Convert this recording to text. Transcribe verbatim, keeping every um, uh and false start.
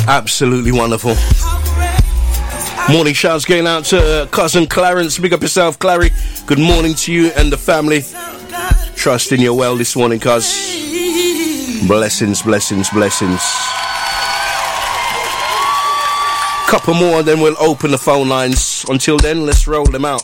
Absolutely wonderful. Morning shouts going out to uh, cousin Clarence. Big up yourself, Clary. Good morning to you and the family. Trusting you're well this morning, cuz. Blessings, blessings, blessings. Couple more, then we'll open the phone lines. Until then, let's roll them out.